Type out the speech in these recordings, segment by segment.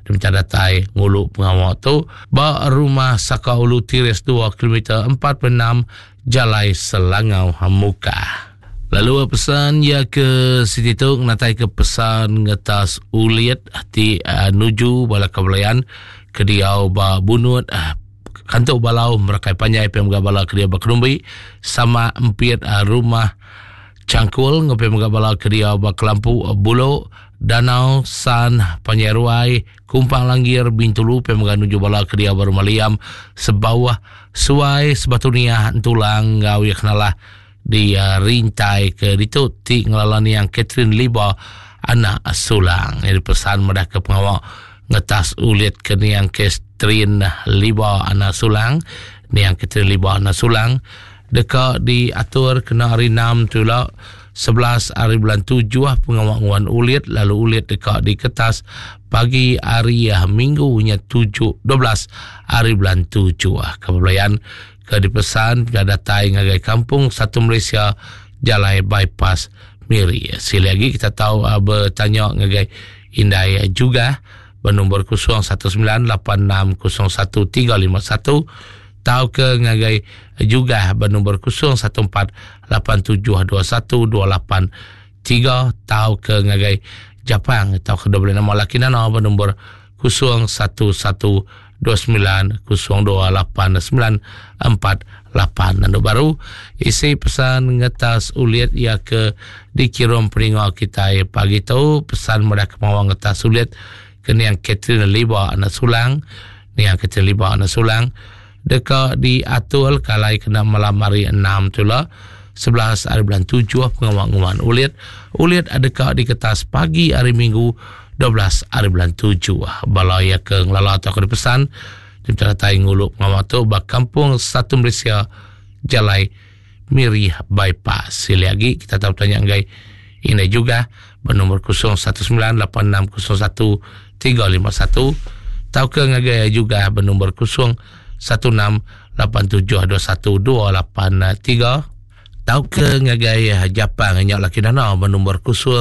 Minta datai ngulu pengawak tu ba rumah Saka Ulu Tiris 2 km 46 Jalai Selangau Muka. Lalu pesan ya ke Siti Tok natai ke pesan ngetas uliat ti nuju bala kebelayan ke diau ba bunut kantuk balau merakai panjai pem bala ke dia ba kerumbi sama empiat rumah Cangkul ngopi bala ke diau ba Kelampu Bulo Danau San Panyeruai Kumpang Langgir Bintulu pem nuju bala ke diau ba Rumah Liam sebawah suai sebatunia tulang ngau ya kenalah di rintai ke ditu ti ngelalani yang Catherine Liba anak sulang. Jadi pesan medah ke pengawak ngetas ulit ke ni yang Catherine Liba anak sulang, ni yang Catherine Liba anak sulang dekat diatur kena hari 6 tu lah 11 hari bulan 7 pengawak nguan ulit, lalu ulit dekat di kertas pagi hari minggunya 12 hari bulan 7 kebelayan ke dipesan pada datai ngagai kampung Satu Malaysia Jalai Bypass Miri. Sekali lagi kita tahu bertanya ngagai Indai juga bernombor 0986011351 tahu ke ngagai juga bernombor 0148721283 tahu ke ngagai Jepang tahu ke double nama laki nana bernombor 0112089488 nando baru isi pesan ngetas uliat ya ke dikirim peringau kita pagi tu pesan mereka mau ngetas uliat ke ni yang Catherine Liba anak sulang ni yang Catherine Liba anak sulang dekat diatur kalai kena malam hari 6 tu lah 11 hari bulan 7 pengawang-pengawang uliat adakah di kertas pagi hari Minggu 12 hari bulan 7 balaya ke ngelala atau ke pesan di datai nguluk pengawang tu bak kampung Satu Malaysia Jalai Miri Bypass. Sekali lagi kita tahu tanya ngai ini juga bernombor 0198601351 tahu ke ngai juga bernombor 0168721283 tahu ke ngagai Jepang nyak laki dana bernombor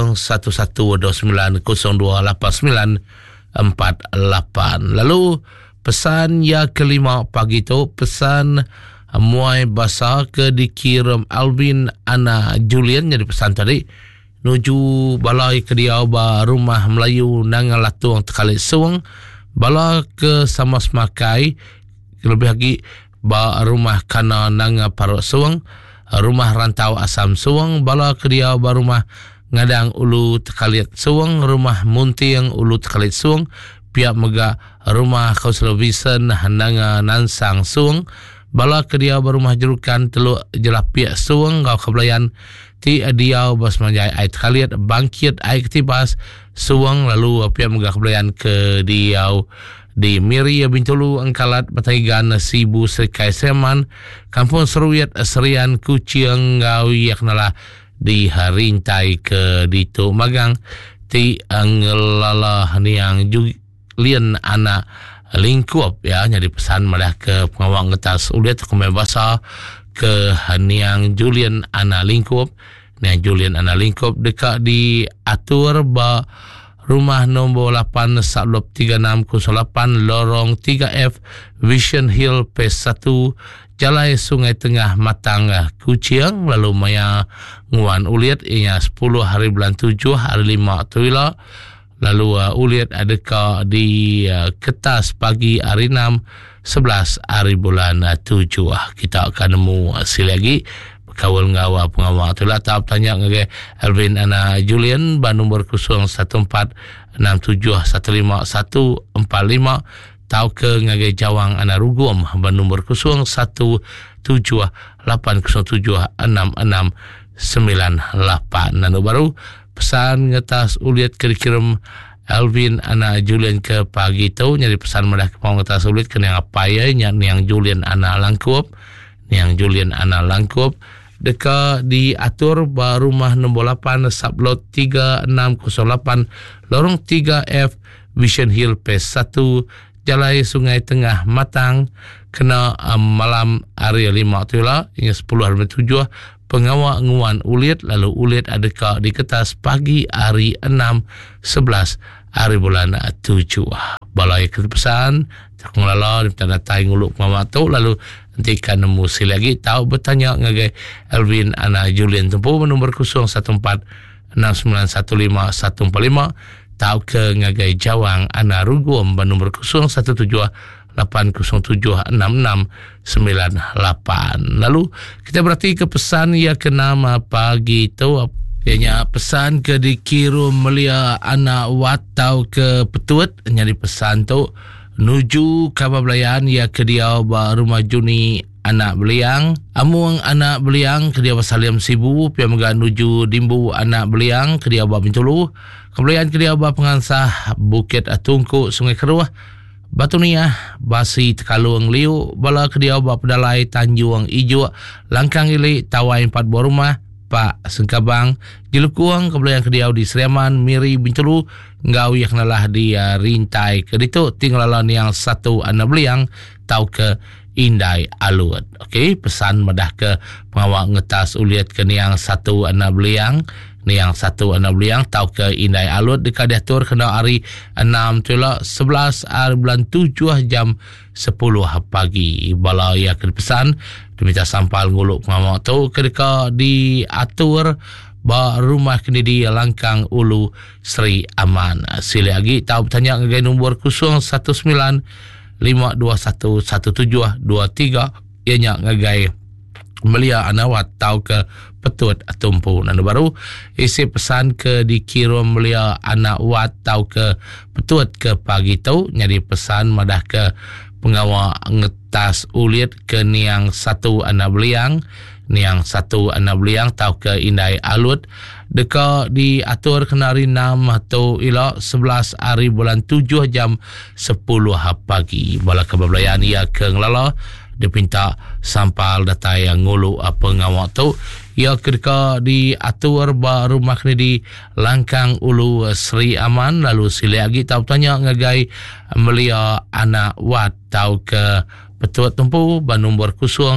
0112028948. Lalu pesan ya kelima pagi tu pesan muai basa ke dikirim Alvin Ana Julian jadi pesan tadi nuju balai ke dia ba rumah Melayu Nangal Latuang Tekalit Suang bala ke sama semakai lebih lagi ba rumah Kana Nanga Parut Suang rumah Rantau Asam Suang bala ke dia ba rumah Ngadang Ulu Tekalit Suang rumah Munting Ulu Tekalit Suang pihak mega rumah Kausel Vincent Nanga Nansang Suang bala ke dia ba rumah Jerukan Teluk Jelapia Suang kau kebelayan ti dia bas manjai ai Tekalit Bangkit ai Ketibas Suang lalu pihak mega kebelayan ke dia di Miri Bintulu Angkalat Bataigan Sibu Serikai Seman Kampung Seruyat Serian Kucing Ngawi yaknala di Harintai ke Dito Magang ti Angelala Niang Julian Anak Lingkup ya jadi pesan malah ke pengawang ngetas uliat kumai bahasa ke Niang Julian Anak Lingkup Niang Julian Anak Lingkup dekat di atur ba rumah nombor 8 Sablop 3608 Lorong 3F Vision Hill Phase 1 Jalai Sungai Tengah Matang Kucing lalu maya nguan uliat ianya 10 hari bulan 7 hari 5 tuila lalu uliat adakah di kertas pagi hari 6 11 hari bulan 7 kita akan nemu hasil lagi kawal ngawa pengawal tu lah tahap tanya ngagai Alvin Ana Julian ban nombor 0146715145 tahu ke ngagai Jawang Ana Rugum ban nombor 0178076698 nano baru pesan ngetas uliat kirim Alvin Ana Julian ke pagi tu nyari pesan medah ke ngetas uliat kena yang apa ya yang Julian Ana Langkup yang Julian Ana Langkup dekat diatur rumah nombor 8 Sablot 3608 Lorong 3F Vision Hill Phase 1 Jalai Sungai Tengah Matang kena malam hari 5 tulah hingga 10 hari 7 pengawal nguan ulit lalu ulit adakah di kertas pagi hari 6 11 hari bulan 7. Balai kepesan terkenal di tanda tai nguluk mama tu lalu nanti kan nemu sila lagi tahu bertanya ngagai Alvin Ana Julian tempuh nombor 0146915145 tahu ke ngagai Jawang Ana Rugum nombor 0178076698. Lalu kita berarti ke pesan ya ke nama pagi tu ianya pesan ke dikirim melia anak watau ke Petut nyari pesan tu nuju kabablayan ya ke dia rumah Juni anak beliang amuang anak beliang ke dia Salim Sibu pia mega nuju Dimbu anak beliang ke dia Bintulu kabablayan ke dia pengansah Bukit Tungku Sungai Keruah Batu Niah Basi Tekalung Liu bala ke dia Pedalai Tanjung Ijo Langkang Ili Tawai 4 buah rumah Pak Sengkabang Jelukuang kabablayan ke dia di Seriaman Miri Bintulu ngau yang nalah dia rintai ke ditu tinggalan yang satu anak beliang tau ke Indai Alut. Okey, pesan medah ke pengawal ngetas uliat ke ni yang satu anak beliang tau ke Indai Alut dekat diatur kena hari 6 tulak 11 hari bulan 7 jam 10 pagi. Bala ya ke pesan diminta sampal nguluk pengawal tu ketika diatur ba rumah kini di Langkang Ulu Sri Aman. Sila lagi tahu bertanya ngagai nombor 0195211723 ianya ngagai melia anawat tahu ke Petut Tumpu. Nanda baru isi pesan ke dikirim melia anak wat tahu ke Petut ke pagi tu nyari pesan madah ke pengawal ngetas ulit ke niang satu anak beliang tahu ke Indai Alut deka diatur kenari 6 atau ila 11 hari bulan 7 jam 10 pagi. Bala kabablayan ia ke ngelala dipinta sampal data yang ngulu pengawal tu ia ketika diatur ba rumah ni di Langkang Ulu Sri Aman. Lalu sila lagi tahu tanya ngagai melia anak wat tahu ke Petut Tumpu ba nombor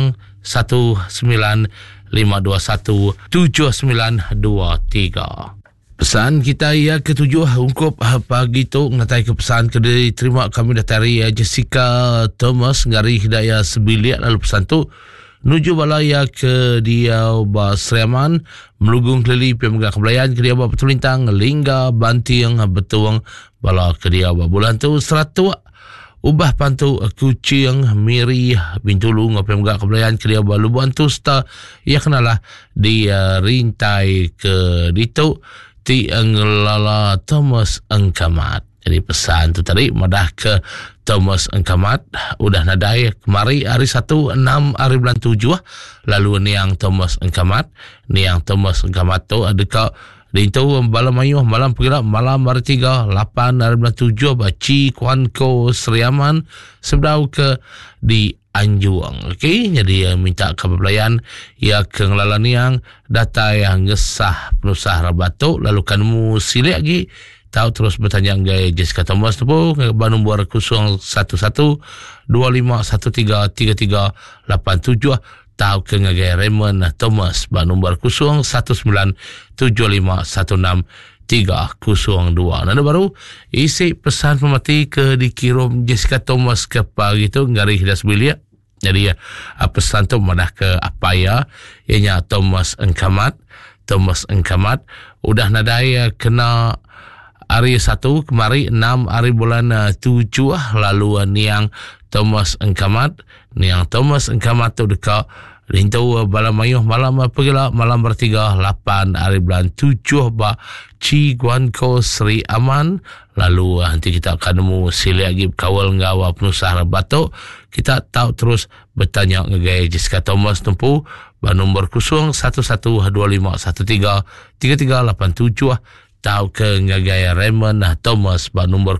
0195217923. Pesan kita ya ketujuh ungkup pagi tu ngatai ke pesan ke diterima kami datari Jessica Thomas ngari Hidayah Sebilik. Lalu pesan tu nuju balaya ke dia Seriaman melugung kelili pemegah kebelayan ke dia Petulintang Lingga Banting Betuang bala ke dia bulan tu 100 ubah pantu Kucing Miri Bintulu ngapai megah kebelayan ke dia Lubuan tu sta ia kenalah dia rintai ke ditu ti ngelala Thomas Engkamat. Jadi pesan tu tadi madah ke Thomas Engkamat udah nadai kemari hari 1 6 hari bulan 7 lalu niang Thomas Engkamat tu ada ka Dintu malam ayuh malam pergilah malam hari 3 8 hari bulan 7 baci kuanko Seriaman sebdau ke di Anjuang. Okey, jadi minta kabablayan ya ke ngelalan yang data yang ngesah penusah rabatu lalu kanmu silik lagi tahu terus bertanya gaya Jessica Thomas tu pun nombor 0125133387 tahu ke gaya Raymond Thomas nombor 0195160302. Nanda baru isi pesan pemati ke dikirim Jessica Thomas ke pagi tu ngari hidas bilik. Jadi pesan tu madah ke apa ya ianya Thomas Engkamat udah nadai kena hari 1 kemari 6 hari bulan 7 lalu niang Thomas Engkamat tu dekat Rintu balam ayuh malam pergilah malam bertiga 8 hari bulan 7 ba Ci Guanko Sri Aman. Lalu nanti kita akan nemu sila lagi kawal ngawa penusah batu. Kita tahu terus bertanya ngegaya Jessica Thomas tempu ba nombor 0125133387 tahu ke ngegaya Raymond Thomas ba nombor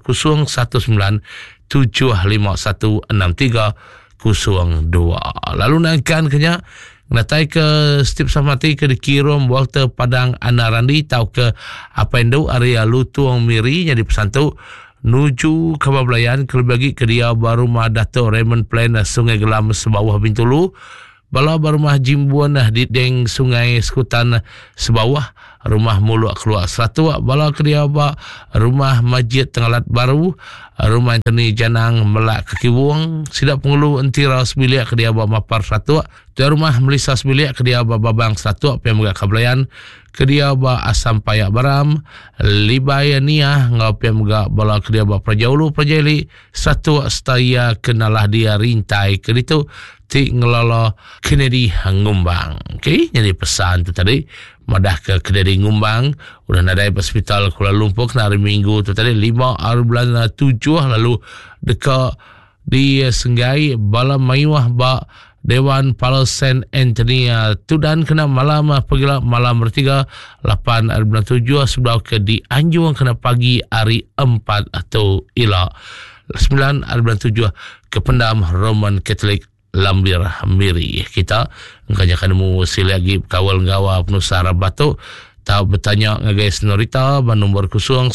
0197516302. Lalu nangkan kenya natai ke Steve Samati ke dikirim Walter Padang Anarandi tahu ke apa endo area Lutuang Miri jadi pesan tu nuju kabablayan kelebagi ke dia baru Dato Raymond Plan Sungai Gelam sebawah Bintulu bala rumah Jimbuan di deng Sungai Sekutan sebawah, rumah Muluk Keluar Seratu, bala kedia ba rumah Masjid Tengalat Baru, rumah Antoni Janang Melak Kekiwung, Sidak Pengulu Entira Sebilik kedia ba Mapar Seratu, rumah Melisa Sebilik kedia ba Babang Seratu, Pemegak Kabelayan kedia ba Asam Payak Baram, Libayania ngau Pemegak bala kedia ba Prajaulu Prajali Seratu Staya kenalah dia rintai keditu ti ngelolo Kennedy Ngumbang. Okey, jadi pesan tu tadi madah ke Kennedy Ngumbang, udah nadai hospital Kuala Lumpur kena hari Minggu tu tadi 5 bulan 7 lalu dekat di Senggai bala mayuah ba Dewan Pala Saint Anthony Tudan kena malam pergila malam bertiga 8 bulan 7 sebelah ke di Anjung kena pagi hari 4 atau ila 9 bulan 7 ke Pendam Roman Catholic Lambir Miri. Kita ngkajakan mu lagi kawal ngawa penusara batu tahu bertanya ngagai senorita ban nombor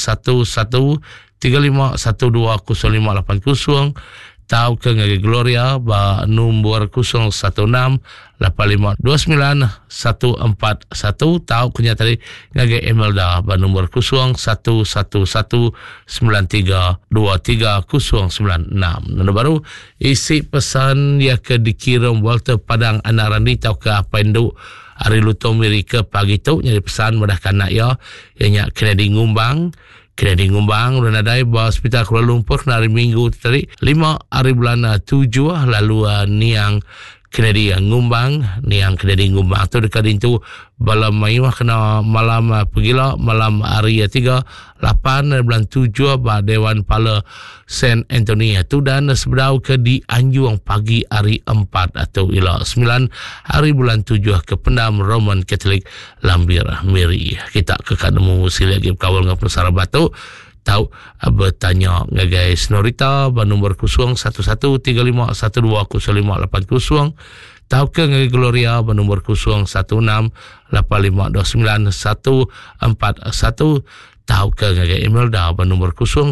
011351200580 tahu ke ngagai Gloria ba nombor 01685291141 tahu kunya tadi ngagai Emelda ba nombor 0111932396. Nombor baru isi pesan ya ke dikirim Walter Padang Anarani tahu ke apa induk Ari Lutomiri ke pagi tu nyari pesan mudah kanak ya yang Kennedy Ngumbang udah nadai bawa hospital Kuala Lumpur hari Minggu tadi 5 hari bulan 7 lalu niang Kennedy Ngumbang tu dekat itu bala mayuah kena malam pegila malam hari 3 8 bulan 7 ba Dewan Pala Saint Anthony Tudan sebedau ke di Anjung pagi hari 4 atau ila 9 hari bulan 7 ke Pendam Roman Catholic Lambir Miri. Kita ke kanemu silagi kawal ngap Nusara Batu tahu bertanya ngagai Norita ba nombor 011351200580 tahu ke ngagai Gloria ba nombor 0168529141 tahu ke ngagai Imelda ba nombor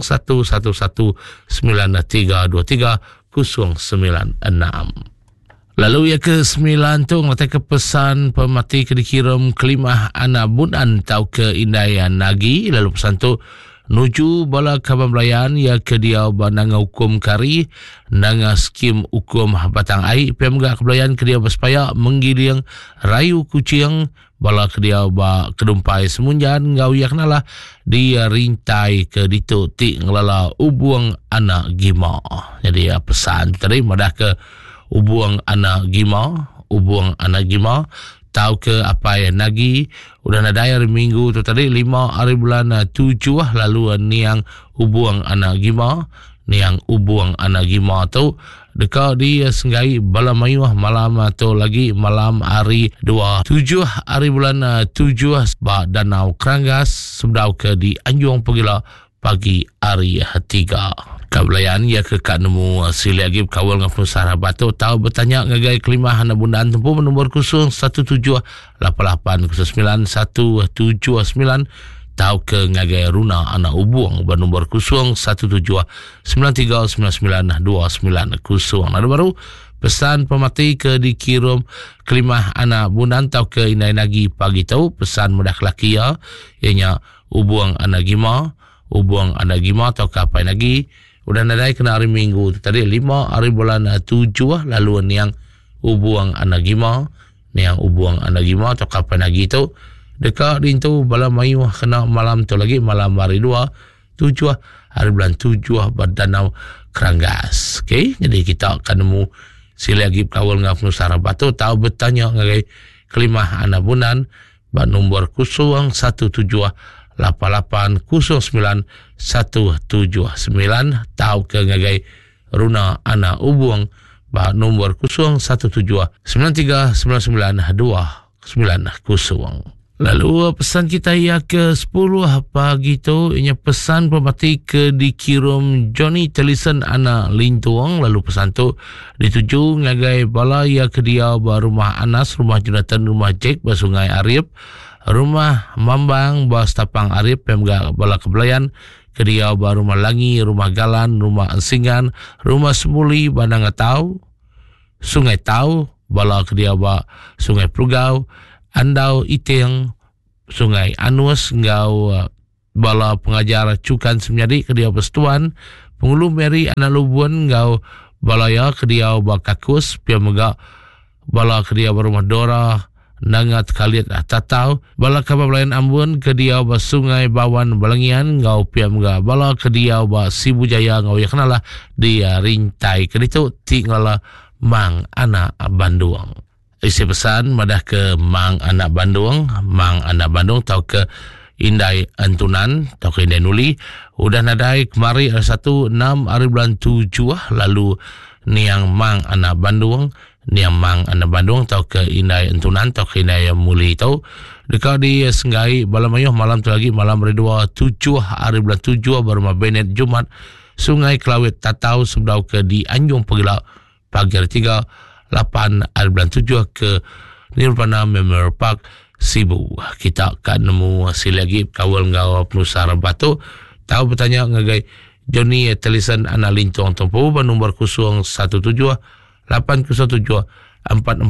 0111932396. Lalu ya ke 9 tu ngata ke pesan pemati ke dikirim kelimah anak budan tahu ke Indayan Nagi. Lalu pesan tu nuju bala kabamlayan ya ke dia bananga hukum kari nanga skim hukum batang ai pemgak kablayan ke dia berspaya menggiling rayu kucing bala ke dia ba kedumpai semunjan ngau yak nalah dia rintai ke ditu ti ngelala ubuang anak gima. Jadi pesan tadi madah ke ubuang anak gima tahu ke apa yang nagi udah nadai hari Minggu tu tadi 5 hari bulan 7 lalu niang ubuang anak gima tu dekat di Senggai bala mayuah malam tu lagi malam hari 7 hari bulan 7 ba Danau Keranggas sebedau ke di Anjung pegila pagi hari 3. Kabelayan ya ke kat nemu sila lagi kawal dengan penusara batu tahu bertanya ngagai kelimah anak bundaan tempuh nombor 0178891179 tahu ke ngagai Runa anak ubuang nombor 0179399929. Ada baru pesan pemati ke dikirim kelimah anak bundaan tahu ke Inai Nagi pagi tahu pesan mudah laki ya ianya ubuang anak gima tahu ke apa lagi udah nadai kena hari Minggu tadi 5 hari bulan 7 lalu niang ubuang anak gima atau kapan lagi tu dekat dintu bala mayu kena malam tu lagi malam hari 7 hari bulan 7 Danau Keranggas. Okey, jadi kita akan nemu sila lagi kawal ngap Nusara Batu tahu bertanya ngagai kelimah anak bunan ba nombor 0178891179 tahu ke ngagai Runa anak ubuang ba nombor 0179399290. Lalu pesan kita ya ke 10 pagi tu ianya pesan pemati ke dikirim Johnny Telison anak Lintuang. Lalu pesan tu dituju ngagai bala ya ke dia ba rumah Anas, rumah Jonathan, rumah Jack ba Sungai Arif, rumah Mambang ba Stapang Arif pemgak bala Kebelayan ke dia ba rumah Langi, rumah Galan, rumah Ensingan, rumah Semuli ba Nangatau, Sungai Tau, bala ke dia ba Sungai Perugau, Andau Iteng, Sungai Anus ngau bala pengajar Cukan Semyadi ke dia Bestuan, Pengulu Meri Anak Lubun ngau balaya ke dia ba Kakus, pia mega bala ke dia Rumah Dora, Nangat Kalit Tatau, bala Kabablayan Ambon ke dia ba Sungai Bawan Balangian ngau pia mega bala ke dia ba Sibu Jaya ngau ya kenalah dia Rintai ke itu tinggal Mang Anak Banduang. Isi pesan madah ke Mang Anak Banduang, Mang Anak Bandung tau ke Indai Antunan, tau ke Indai Nuli, udah nadai kemari 16 hari bulan 7 lalu niang Mang Anak Banduang, niang Mang Anak Bandung tau ke Indai Antunan, tau ke Indai Muli tau. Dekat di Senggai Balamayuh malam tu lagi malam redua 7 hari bulan 7 baru Benet Jumat Sungai Kelawit Tatau sebelum ke di Anjung Pegilak pagi hari 3 8 hari bulan 7 ke Nirvana Memorial Park Sibu. Kita akan nemu hasil lagi kawal ngau penusara batu. Tahu bertanya ngagai Johnny Telison Ana Lintong Tempu nombor 017 807 4402.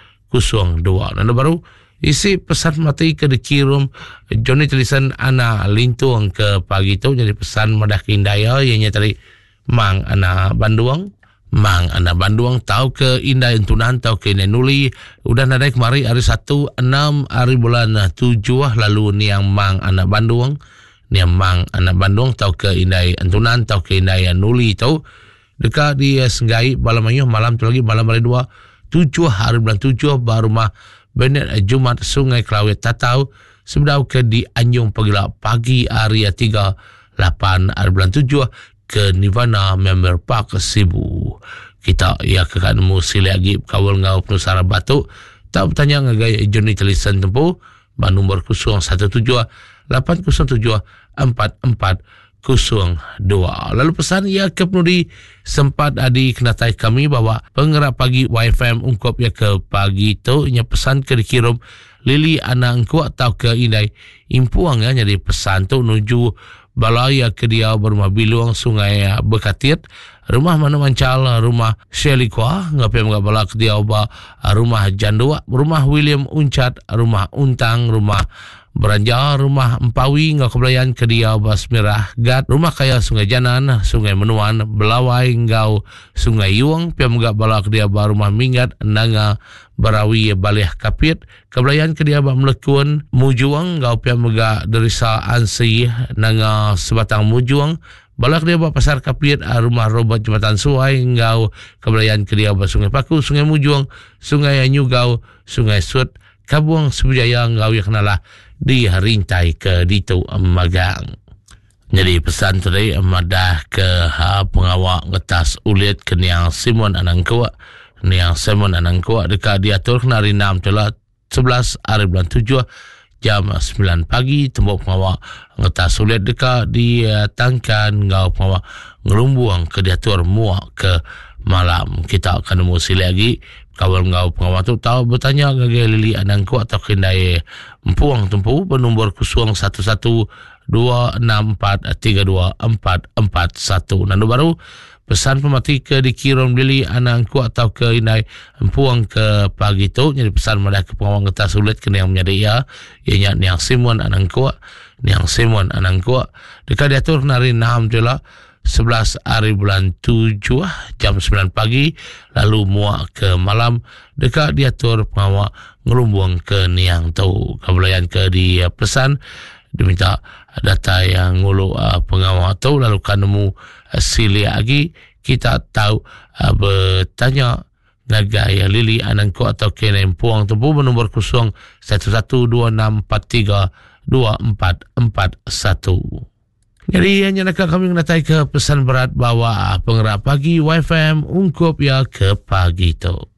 Dan baru isi pesan mati ke dikirim Johnny Telison Ana Lintong ke pagi tu jadi pesan madah keindaya ianya tadi Mang Anak Banduang. Mang Anak Banduang tau ke Indai Entunan tau ke Indai Nuli udah nadai kemari hari 1 6 hari bulan 7 lalu niang Mang Anak Banduang niang Mang Anak Banduang tau ke Indai Entunan tau ke Indai Nuli tau dekat di Senggai Balamayuh malam tu lagi malam hari 2 7 hari bulan 7 baru mah Benet Jumat Sungai Kelawit Tatau sebelum ke di Anjung Pegilak pagi hari 3 8 hari bulan 7 ke Nirvana Memorial Park Sibu. Kita ya kekan musi lagi kawal ngau penusara batu. Tak bertanya ngagai Johnny Telison Tempu ba nombor 017 807 4402. Lalu pesan ia ke penudi sempat adi kenatai kami bahwa penggerak pagi YFM ungkap ya ke pagi tu nya pesan ke dikirim Lili anak engkau atau ke Indai Impuang ya jadi pesan tu menuju balaya ke dia berumah Biluang Sungai Bekatir rumah Manu Mancal rumah Shelly Kwa ngapai mga bala ke dia ba rumah Jandua rumah William Uncat rumah Untang rumah Beranja rumah Empawi ngau kebelayan ke dia Bas Merah Gat rumah Kaya Sungai Janan Sungai Menuan Belawai ngau Sungai Yuang pia mga bala ke dia ba rumah Minggat Nanga Barawi Balih Kapit kebelayan ke dia ba Melekun Mujuang ngau pia mga Derisa Ansi Nanga Sebatang Mujuang bala ke dia ba Pasar Kapit rumah Robert Jembatan Suai ngau kebelayan ke dia ba Sungai Paku Sungai Mujuang Sungai Nyugau Sungai Sud Kabuang Sebujaya ngau ya kenalah di Rintai ke Dito Magang. Jadi pesan tadi madah ke pengawak ngetas ulit ke niang Simon Anangkua. Niang Simon Anangkua dekat diatur kena rinam telah 11 hari bulan 7 jam 9 pagi tembok pengawak ngetas ulit dekat di Tangkan ngau pengawak ngerumbuang ke diatur muak ke malam. Kita akan musi lagi kawal ngau pengawal tu tahu bertanya ngagai Lili Anangku atau Kendai Empuang Tempu bernombor 011264324441. Nandu baru pesan pemati ke dikirim Lili Anangku atau ke Indai Empuang ke pagi tu jadi pesan madah ke pengawal ngetas sulit kena yang menjadi ia ianya niang Simon Anangku dekat diatur nari naham jelah 11 hari bulan 7 jam 9 pagi lalu muak ke malam dekat diatur pengawak ngerumbung ke niang tau kebelayan ke di pesan diminta data yang ngulu pengawak tau lalu kan nemu sili lagi kita tahu bertanya ngagai Lili Anangku atau kena Empuang Tempu bernombor 0112432441. Jadi hanya nak kami menatai ke pesan berat bawa penggerak pagi YFM ungkup ya ke pagi tu.